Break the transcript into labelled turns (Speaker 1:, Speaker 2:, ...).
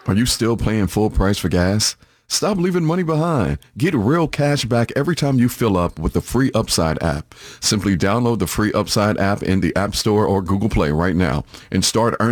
Speaker 1: Are you still paying full price for gas? Stop leaving money behind. Get real cash back every time you fill up with the free Upside app. Simply download the free Upside app in the App Store or Google Play right now and start earning